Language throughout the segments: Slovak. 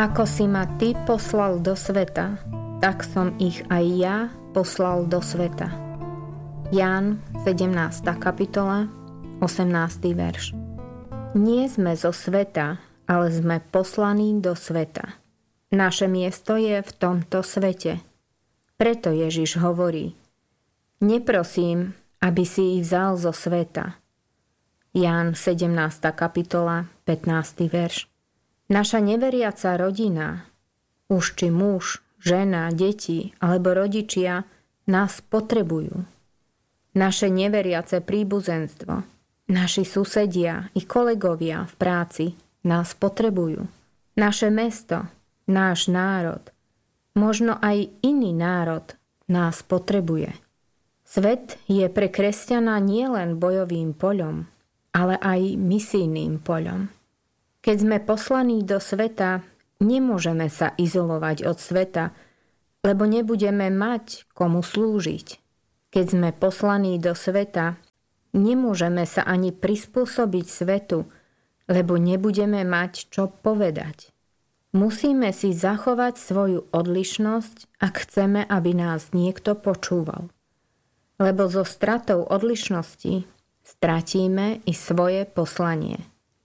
Ako si ma ty poslal do sveta, tak som ich aj ja poslal do sveta. Ján 17. kapitola, 18. verš. Nie sme zo sveta, ale sme poslaní do sveta. Naše miesto je v tomto svete. Preto Ježiš hovorí: neprosím, aby si ich vzal zo sveta. Ján 17. kapitola, 15. verš. Naša neveriaca rodina, už či muž, žena, deti alebo rodičia, nás potrebujú. Naše neveriace príbuzenstvo, naši susedia i kolegovia v práci nás potrebujú. Naše mesto, náš národ, možno aj iný národ nás potrebuje. Svet je pre kresťana nielen bojovým poľom, ale aj misijným poľom. Keď sme poslaní do sveta, nemôžeme sa izolovať od sveta, lebo nebudeme mať komu slúžiť. Keď sme poslaní do sveta, nemôžeme sa ani prispôsobiť svetu, lebo nebudeme mať čo povedať. Musíme si zachovať svoju odlišnosť, ak chceme, aby nás niekto počúval. Lebo so stratou odlišnosti stratíme i svoje poslanie.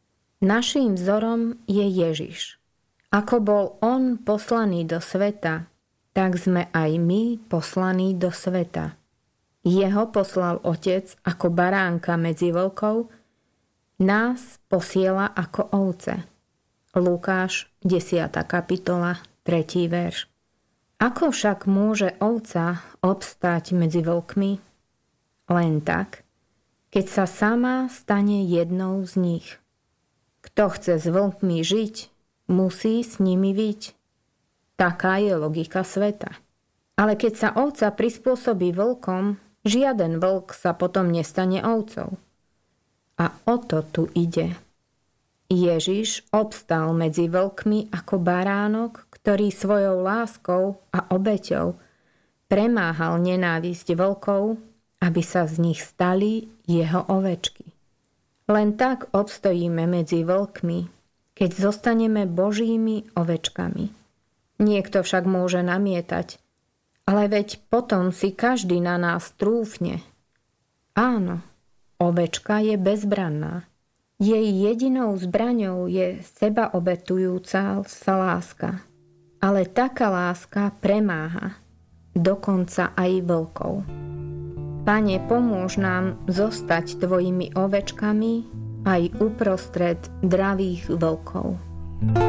Naším vzorom je Ježiš. Ako bol on poslaný do sveta, tak sme aj my poslaní do sveta. Jeho poslal Otec ako baránka medzi vlkov, nás posiela ako ovce. Lukáš 10. kapitola, 3. verš. Ako však môže ovca obstáť medzi vlkmi? Len tak, keď sa sama stane jednou z nich. Kto chce s vlkmi žiť, musí s nimi byť. Taká je logika sveta. Ale keď sa ovca prispôsobí vlkom, žiaden vlk sa potom nestane ovcou. A o to tu ide. Ježiš obstal medzi vlkmi ako baránok, ktorý svojou láskou a obeťou premáhal nenávisť vlkov, aby sa z nich stali jeho ovečky. Len tak obstojíme medzi vlkmi, keď zostaneme Božími ovečkami. Niekto však môže namietať: ale veď potom si každý na nás trúfne. Áno, ovečka je bezbranná. Jej jedinou zbraňou je sebaobetujúca sa láska. Ale taká láska premáha, dokonca aj vlkov. Pane, pomôž nám zostať tvojimi ovečkami aj uprostred dravých vlkov.